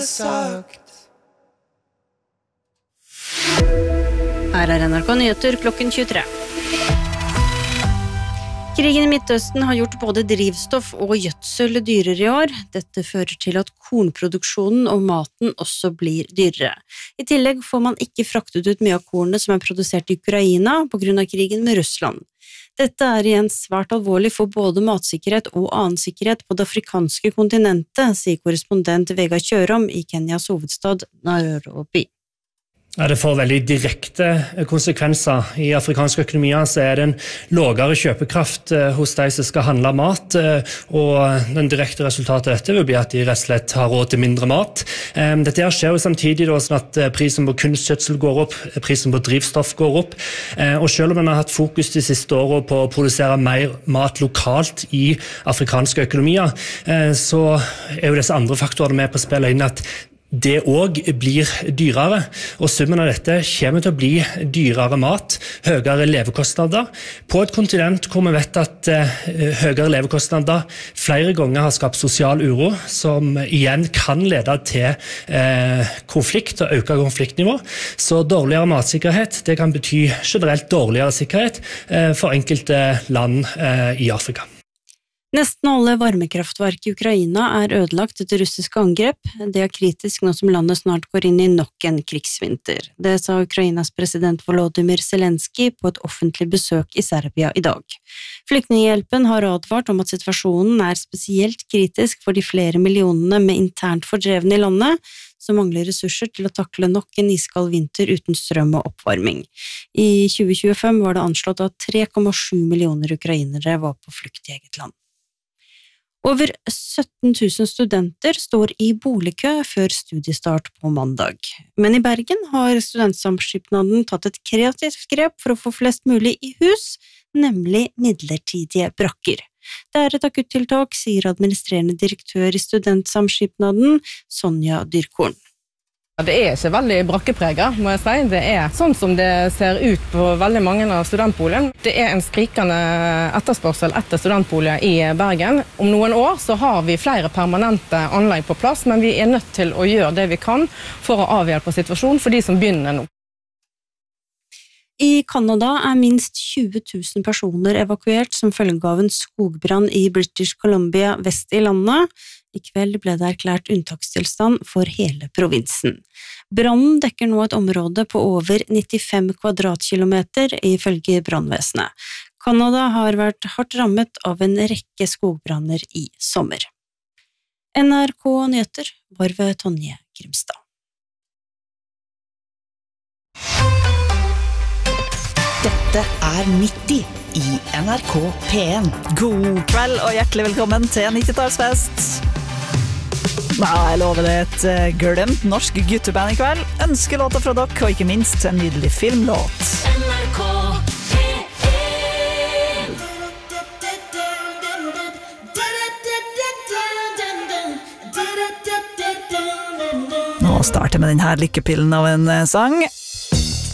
Her NRK Nyheter klokken 23. Krigen i Midtøsten har gjort både drivstoff og gjødsel dyrere i år. Dette fører til at kornproduksjonen og maten også blir dyrere. I tillegg får man ikke fraktet ut mye av kornet som er produsert i Ukraina på grunn av krigen med Russland. Dette er igjen svært alvorlig for både matsikkerhet og annen sikkerhet på det afrikanske kontinentet, sier korrespondent Vegard Kjørom i Kenyas hovedstad Nairobi. Ja, det får veldig direkte konsekvenser. I afrikanske økonomier så er det en lavere kjøpekraft hos de som skal handle mat, og den direkte resultatet av dette vil bli at de rett og slett har råd til mindre mat. Dette skjer jo samtidig da, sånn at prisen på kunstgjødsel går opp, prisen på drivstoff går opp, og selv om man har hatt fokus de siste årene på å produsere mer mat lokalt i afrikanske økonomier, så er jo disse andre faktorene med på å spille inn at det også blir dyrere, og summen av dette kommer til å bli dyrere mat, høyere levekostnader, på et kontinent hvor vi vet at høyere levekostnader flere ganger har skapt sosial uro, som igjen kan lede til konflikt og økt konfliktnivå. Så dårligere matsikkerhet, det kan bety generelt dårligere sikkerhet for enkelte land i Afrika. Nesten alle varmekraftverk i Ukraina er ødelagt etter russiske angrep. Det er kritisk nå som landet snart går inn i nok en krigsvinter. Det sa Ukrainas president Volodymyr Zelensky på et offentlig besøk i Serbia i dag. Flyktninghjelpen har advart om at situasjonen er spesielt kritisk for de flere millionene med internt fordrevne i landet, som mangler ressurser til å takle nok en iskald vinter uten strøm og oppvarming. I 2025 var det anslått at 3,7 millioner ukrainere var på flukt i eget land. Over 17 000 studenter står i boligkø før studiestart på mandag. Men i Bergen har studentsamskipnaden tatt et kreativt grep for å få flest mulig i hus, nemlig midlertidige brakker. Det er et akuttiltak, sier administrerende direktør i studentsamskipnaden, Sonja Dyrkorn. Det er ikke veldig brakkepreget, må jeg si. Det er sånn som det ser ut på veldig mange av studentboligene. Det er en skrikende etterspørsel etter studentboliger i Bergen. Om noen år så har vi flere permanente anlegg på plass, men vi er nødt til å gjøre det vi kan for å avhjelpe situasjonen for de som begynner nå. I Canada er minst 20 000 personer evakuert som følge av en skogbrann i British Columbia vest i landet. I kveld ble det erklært unntakstilstand for hele provinsen. Brannen dekker nå et område på over 95 kvadratkilometer ifølge brannvesenet. Canada har vært hardt rammet av en rekke skogbranner i sommer. NRK Nyheter var ved Tonje Grimstad. Dette er 90 i NRK P1. God kveld og hjertelig velkommen til 90-tallsfest. Jeg lover det et glemt norsk gutteband i kveld. Ønskelåter fra dere, og ikke minst en nydelig filmlåt. NRK Nå starter med denne lykkepillen av en sang.